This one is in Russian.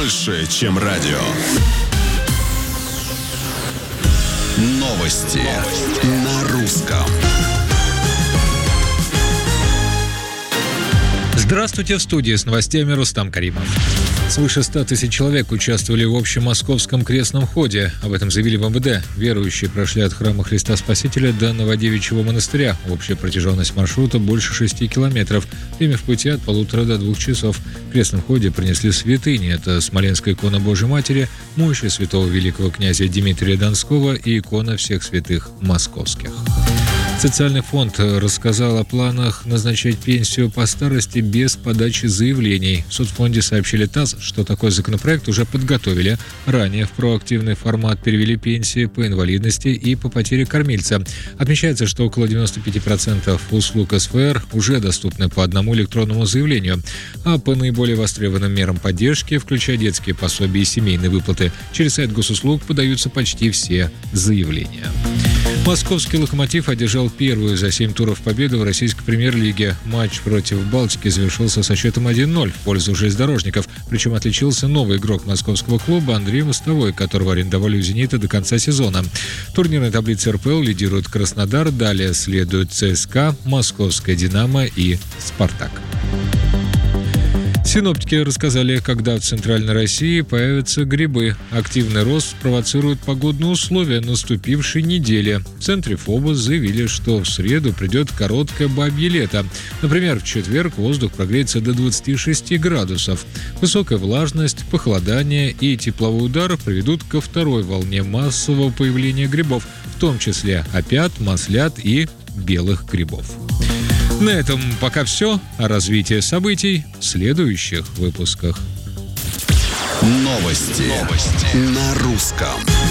больше, чем радио. Новости на русском. Здравствуйте, в студии с новостями Рустам Каримов. Свыше 100 тысяч человек участвовали в общем московском крестном ходе. Об этом заявили в МВД. Верующие прошли от храма Христа Спасителя до Новодевичьего монастыря. Общая протяженность маршрута больше 6 километров. Время в пути от 1,5 до 2 часов. В крестном ходе принесли святыни. Это Смоленская икона Божьей Матери, мощи святого великого князя Дмитрия Донского и икона всех святых московских. Социальный фонд рассказал о планах назначать пенсию по старости без подачи заявлений. В соцфонде сообщили ТАСС, что такой законопроект уже подготовили. Ранее в проактивный формат перевели пенсии по инвалидности и по потере кормильца. Отмечается, что около 95% услуг СФР уже доступны по одному электронному заявлению. А по наиболее востребованным мерам поддержки, включая детские пособия и семейные выплаты, через сайт госуслуг подаются почти все заявления. Московский «Локомотив» одержал первую за 7 туров победу в российской премьер-лиге. Матч против «Балтики» завершился со счетом 1-0 в пользу железнодорожников. Причем отличился новый игрок московского клуба Андрей Мостовой, которого арендовали у «Зенита» до конца сезона. В турнирной таблице РПЛ лидирует Краснодар, далее следуют ЦСКА, Московская «Динамо» и «Спартак». Синоптики рассказали, когда в Центральной России появятся грибы. Активный рост спровоцирует погодные условия наступившей недели. В центре ФОБОС заявили, что в среду придет короткое бабье лето. Например, в четверг воздух прогреется до 26 градусов. Высокая влажность, похолодание и тепловой удар приведут ко второй волне массового появления грибов, в том числе опят, маслят и белых грибов. На этом пока все. О развитии событий в следующих выпусках. Новости на русском.